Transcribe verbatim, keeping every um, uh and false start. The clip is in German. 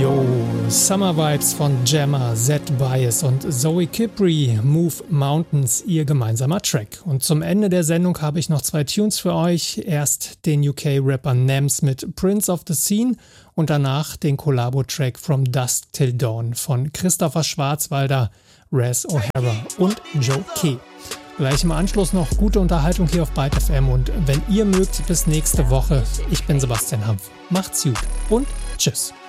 Yo, Summer Vibes von Jammer, Zed Bias und Zoe Kipri, Move Mountains, ihr gemeinsamer Track. Und zum Ende der Sendung habe ich noch zwei Tunes für euch. Erst den U K-Rapper Nems mit Prince of the Scene und danach den Collabo-Track From Dusk Till Dawn von Christopher Schwarzwalder, Raz O'Hara und Joe Key. Gleich im Anschluss noch gute Unterhaltung hier auf Byte F M und wenn ihr mögt, bis nächste Woche. Ich bin Sebastian Hampf. Macht's gut und tschüss.